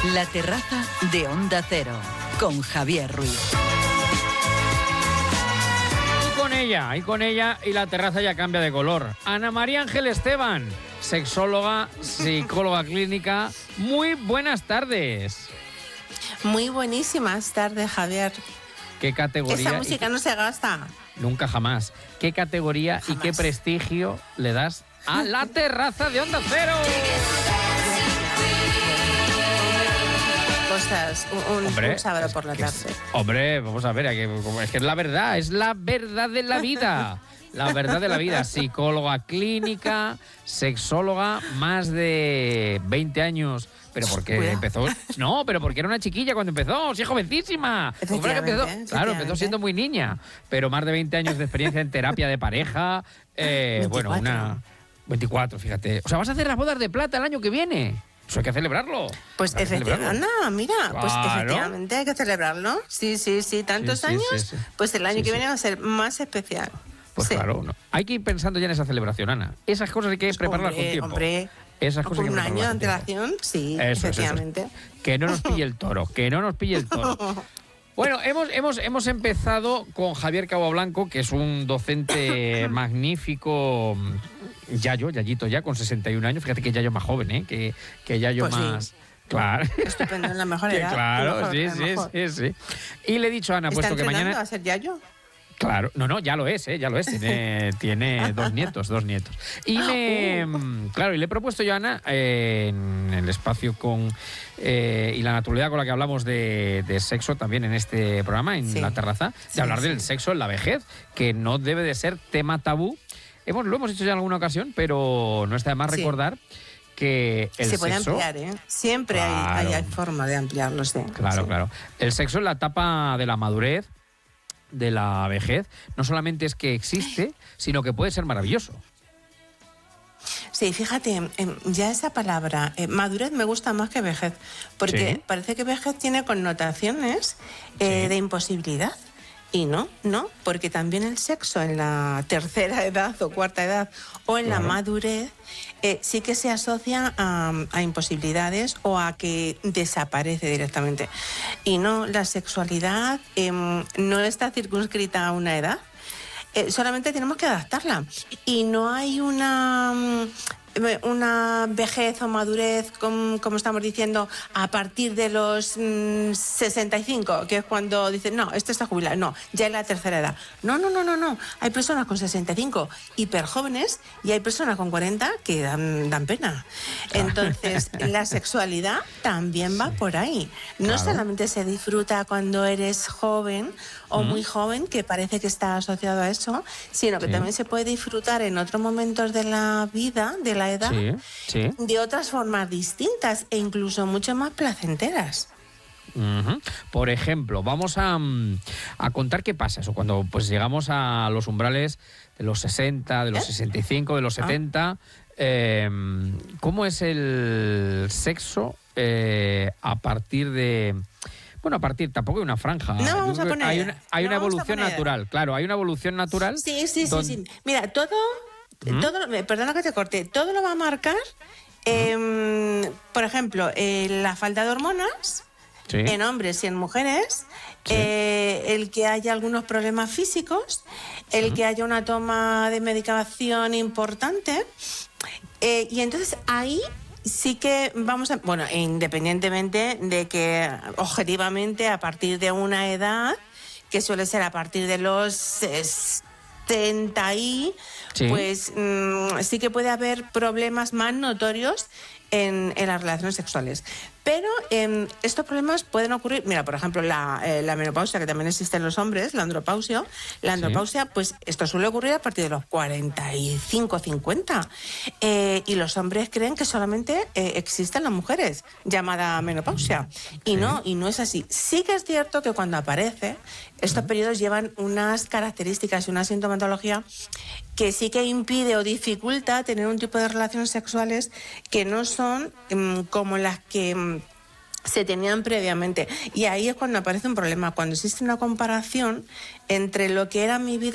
La terraza de Onda Cero, con Javier Ruiz. Y con ella, y la terraza ya cambia de color. Ana María Ángel Esteban, sexóloga, psicóloga clínica. Muy buenas tardes. Muy buenísimas tardes, Javier. ¿Qué categoría? Esa música no se gasta. Nunca jamás. ¿Qué categoría y qué prestigio le das a la terraza de Onda Cero? Cosas, un sábado por la tarde. Hombre, vamos a ver, es que es la verdad de la vida. La verdad de la vida. Psicóloga clínica, sexóloga, más de 20 años. Pero porque empezó... No, pero porque era una chiquilla cuando empezó, sí, jovencísima. Empezó siendo muy niña. Pero más de 20 años de experiencia en terapia de pareja. 24, fíjate. O sea, vas a hacer las bodas de plata el año que viene. Eso hay que celebrarlo. Pues efectivamente, Claro. pues efectivamente hay que celebrarlo. Sí, tantos años, sí. Pues el año que viene va a ser más especial. Pues claro, no. Hay que ir pensando ya en esa celebración, Ana. Esas cosas hay que prepararlas con tiempo. Esas cosas con un año de antelación, sí, efectivamente. Eso. Que no nos pille el toro, Bueno, hemos empezado con Javier Cabo Blanco, que es un docente magnífico, Yayito ya, con 61 años. Fíjate que Yayo más joven, que Yayo pues más... Sí. Claro. Estupendo, en la mejor edad. Claro, sí. Y le he dicho a Ana, puesto que mañana... ¿A ser Yayo? Claro, no, ya lo es. Tiene dos nietos. Y y le he propuesto yo a Ana, en el espacio y la naturalidad con la que hablamos de sexo también en este programa, en la terraza, de hablar del sexo en la vejez, que no debe de ser tema tabú. Lo hemos hecho ya en alguna ocasión, pero no está de más recordar que el sexo... Se puede ampliar, Siempre hay forma de ampliarlo, sí. Claro. El sexo en la etapa de la madurez, de la vejez, no solamente es que existe, sino que puede ser maravilloso. Sí, fíjate, ya esa palabra, madurez, me gusta más que vejez, porque parece que vejez tiene connotaciones de imposibilidad. Y no, porque también el sexo en la tercera edad o cuarta edad o en la madurez sí que se asocia a imposibilidades o a que desaparece directamente. Y no, la sexualidad no está circunscrita a una edad, solamente tenemos que adaptarla. Y no hay una vejez o madurez, como estamos diciendo, a partir de los 65, que es cuando dicen, no, este está jubilado, no, ya es la tercera edad. No. Hay personas con 65 hiperjóvenes y hay personas con 40 que dan pena. Entonces, la sexualidad también va por ahí. No solamente se disfruta cuando eres joven o muy joven, que parece que está asociado a eso, sino que también se puede disfrutar en otros momentos de la vida, de la edad, de otras formas distintas e incluso mucho más placenteras. Por ejemplo, vamos a contar qué pasa eso cuando pues llegamos a los umbrales de los 60, de los 65, de los 70. ¿Cómo es el sexo a partir de... Bueno, tampoco hay una franja. No, vamos a poner. Hay una evolución natural, claro, hay una evolución natural. Sí. Mira, todo, perdona que te corte, todo lo va a marcar, por ejemplo, la falta de hormonas en hombres y en mujeres, el que haya algunos problemas físicos, el que haya una toma de medicación importante, y entonces ahí... Sí que vamos a... Bueno, independientemente de que objetivamente a partir de una edad, que suele ser a partir de los 60 pues sí que puede haber problemas más notorios en las relaciones sexuales. Pero estos problemas pueden ocurrir, mira, por ejemplo, la menopausia, que también existe en los hombres, la andropausia, pues esto suele ocurrir a partir de los 45, 50. Y los hombres creen que solamente existen las mujeres, llamada menopausia. Y no es así. Sí que es cierto que cuando aparece, estos periodos llevan unas características y una sintomatología que sí que impide o dificulta tener un tipo de relaciones sexuales que no son como las que se tenían previamente. Y ahí es cuando aparece un problema, cuando existe una comparación entre lo que era mi vida